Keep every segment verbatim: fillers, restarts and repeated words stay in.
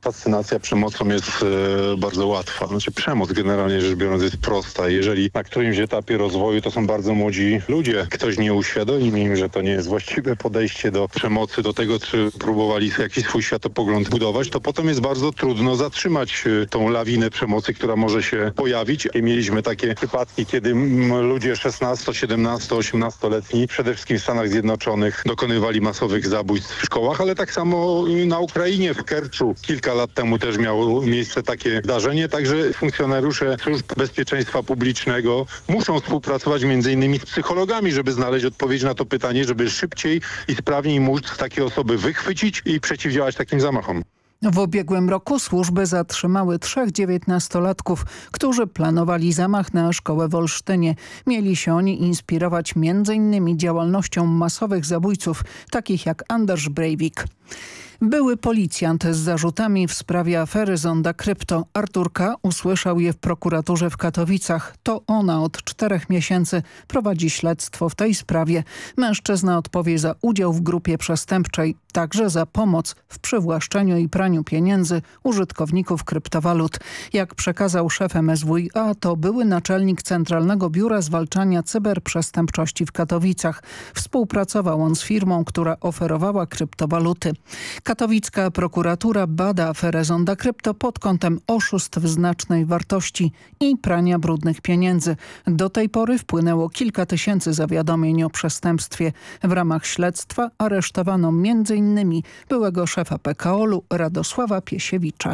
fascynacja przemocą jest e, bardzo łatwa. Znaczy przemoc generalnie rzecz biorąc jest prosta. Jeżeli na którymś etapie rozwoju to są bardzo młodzi ludzie, ktoś nie uświadomi im, że to nie jest właściwe podejście do przemocy, do tego, czy próbowali jakiś swój światopogląd budować, to potem jest bardzo trudno zatrzymać e, tą lawinę przemocy, która może się pojawić. I mieliśmy takie przypadki, kiedy m, ludzie szesnasto, siedemnasto, osiemnastoletni przede wszystkim w Stanach Zjednoczonych dokonywali masowych zabójstw w szkołach, ale tak samo na Ukrainie, w Kerczu kilka lat temu też miało miejsce takie zdarzenie, także funkcjonariusze służb bezpieczeństwa publicznego muszą współpracować między innymi z psychologami, żeby znaleźć odpowiedź na to pytanie, żeby szybciej i sprawniej móc takie osoby wychwycić i przeciwdziałać takim zamachom. W ubiegłym roku służby zatrzymały trzech dziewiętnastolatków, którzy planowali zamach na szkołę w Olsztynie. Mieli się oni inspirować między innymi działalnością masowych zabójców, takich jak Anders Breivik. Były policjant z zarzutami w sprawie afery Zonda Krypto. Artur K. usłyszał je w prokuraturze w Katowicach. To ona od czterech miesięcy prowadzi śledztwo w tej sprawie. Mężczyzna odpowie za udział w grupie przestępczej, także za pomoc w przywłaszczeniu i praniu pieniędzy użytkowników kryptowalut. Jak przekazał szef M S W i A, to były naczelnik Centralnego Biura Zwalczania Cyberprzestępczości w Katowicach. Współpracował on z firmą, która oferowała kryptowaluty. Katowicka prokuratura bada aferę Zonda Krypto pod kątem oszustw znacznej wartości i prania brudnych pieniędzy. Do tej pory wpłynęło kilka tysięcy zawiadomień o przestępstwie. W ramach śledztwa aresztowano między innymi byłego szefa P K O L-u Radosława Piesiewicza.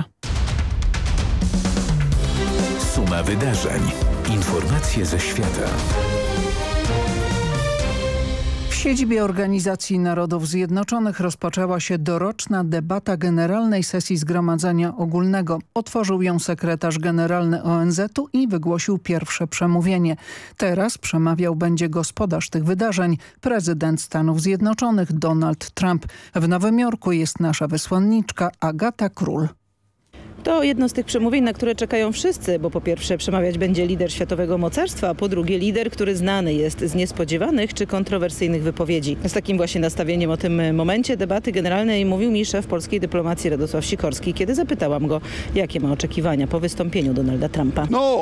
Suma wydarzeń. Informacje ze świata. W siedzibie Organizacji Narodów Zjednoczonych rozpoczęła się doroczna debata Generalnej Sesji Zgromadzenia Ogólnego. Otworzył ją sekretarz generalny O N Z u i wygłosił pierwsze przemówienie. Teraz przemawiał będzie gospodarz tych wydarzeń, prezydent Stanów Zjednoczonych Donald Trump. W Nowym Jorku jest nasza wysłanniczka Agata Król. To jedno z tych przemówień, na które czekają wszyscy, bo po pierwsze przemawiać będzie lider światowego mocarstwa, a po drugie lider, który znany jest z niespodziewanych czy kontrowersyjnych wypowiedzi. Z takim właśnie nastawieniem o tym momencie debaty generalnej mówił mi szef polskiej dyplomacji Radosław Sikorski, kiedy zapytałam go, jakie ma oczekiwania po wystąpieniu Donalda Trumpa. No,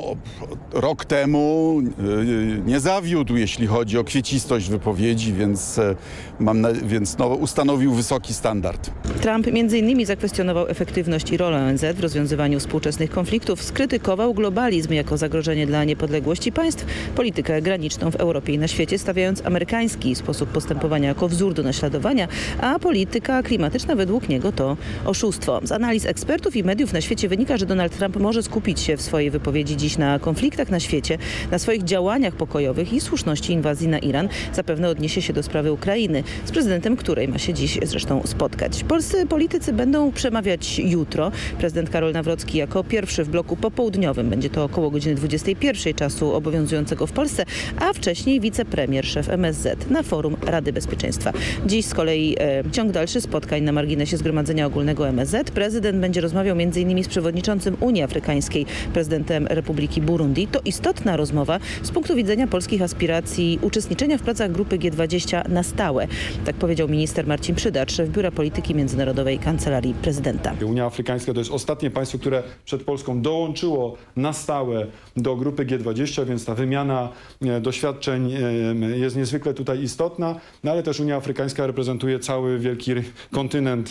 rok temu nie zawiódł, jeśli chodzi o kwiecistość wypowiedzi, więc, mam na, więc no, ustanowił wysoki standard. Trump między innymi zakwestionował efektywność i rolę O N Z w rozwiązywaniu współczesnych konfliktów, skrytykował globalizm jako zagrożenie dla niepodległości państw, politykę graniczną w Europie i na świecie, stawiając amerykański sposób postępowania jako wzór do naśladowania, a polityka klimatyczna według niego to oszustwo. Z analiz ekspertów i mediów na świecie wynika, że Donald Trump może skupić się w swojej wypowiedzi dziś na konfliktach na świecie, na swoich działaniach pokojowych i słuszności inwazji na Iran. Zapewne odniesie się do sprawy Ukrainy, z prezydentem której ma się dziś zresztą spotkać. Polscy politycy będą przemawiać jutro. Prezydent Karol Nawrocki jako pierwszy w bloku popołudniowym. Będzie to około godziny dwudziestej pierwszej czasu obowiązującego w Polsce, a wcześniej wicepremier, szef M S Z na forum Rady Bezpieczeństwa. Dziś z kolei e, ciąg dalszy spotkań na marginesie Zgromadzenia Ogólnego M S Z. Prezydent będzie rozmawiał między innymi z przewodniczącym Unii Afrykańskiej, prezydentem Republiki Burundi. To istotna rozmowa z punktu widzenia polskich aspiracji uczestniczenia w pracach grupy G dwadzieścia na stałe. Tak powiedział minister Marcin Przydacz, szef Biura Polityki Międzynarodowej Kancelarii Prezydenta. Unia Afrykańska to jest ostatnie państwo, które przed Polską dołączyło na stałe do grupy G dwadzieścia, więc ta wymiana doświadczeń jest niezwykle tutaj istotna, no ale też Unia Afrykańska reprezentuje cały wielki kontynent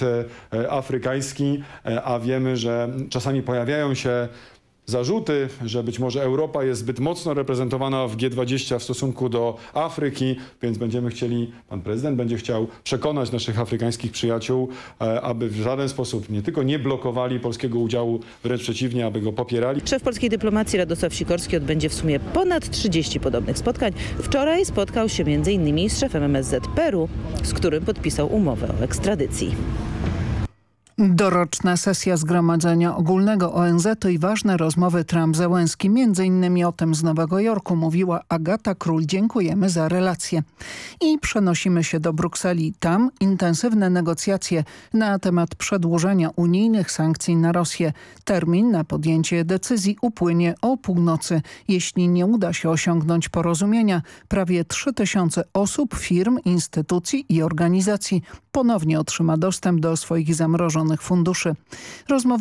afrykański, a wiemy, że czasami pojawiają się zarzuty, że być może Europa jest zbyt mocno reprezentowana w G dwadzieścia w stosunku do Afryki, więc będziemy chcieli, pan prezydent będzie chciał przekonać naszych afrykańskich przyjaciół, aby w żaden sposób nie tylko nie blokowali polskiego udziału, wręcz przeciwnie, aby go popierali. Szef polskiej dyplomacji Radosław Sikorski odbędzie w sumie ponad trzydzieści podobnych spotkań. Wczoraj spotkał się między innymi z szefem M S Z Peru, z którym podpisał umowę o ekstradycji. Doroczna sesja Zgromadzenia Ogólnego O N Z u i ważne rozmowy Trump-Zełenski. Między innymi o tym z Nowego Jorku mówiła Agata Król. Dziękujemy za relację. I przenosimy się do Brukseli. Tam intensywne negocjacje na temat przedłużenia unijnych sankcji na Rosję. Termin na podjęcie decyzji upłynie o północy. Jeśli nie uda się osiągnąć porozumienia, prawie trzy tysiące osób, firm, instytucji i organizacji ponownie otrzyma dostęp do swoich zamrożonych funduszy. Rozmowy